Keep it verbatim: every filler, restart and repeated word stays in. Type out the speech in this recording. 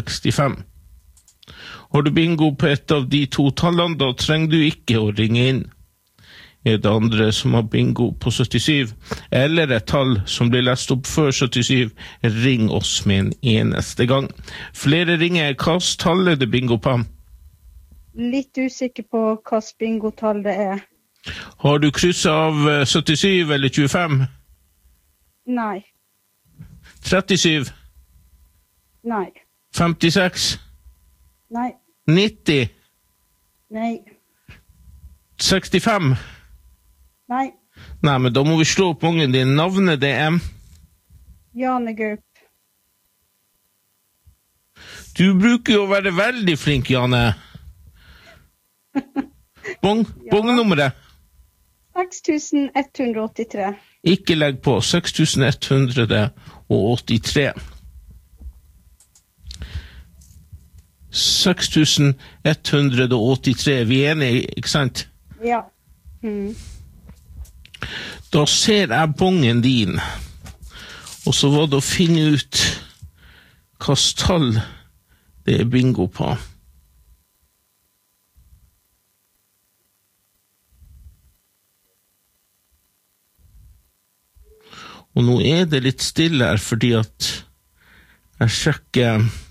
sekstifem. Har du bingo på et av de to tallene, da trenger du ikke å ringe inn. Er det andre som har bingo på syttisyv, eller et tall som blir lest opp før syttisyv, ring oss med en eneste gang. Flere ringer, hvilket tall er det bingo på? Litt usikker på hvilket bingotall det er. Har du krysset av syttisyv eller tjuefem? Nei. trettisyv? Nei. femtiseks? Nei. nitti? Nei. sekstifem? Nei. Nei, men da må vi slå opp ungen din. Navnet det er? Jane Gaup. Du bruker jo å være veldig flink, Jane. Bong, ja. Bongnummeret? seks tusen ett hundre og åttitre. Ikke legg på. seks tusen ett hundre og åttitre. seks tusen ett hundre og åttitre. Vi er enige, ikke sant? Ja. Mm. Da ser jeg bongen din, og så var det å finne ut hvilket tall det er bingo på. Og nå er det litt stille her, fordi at jeg sjekker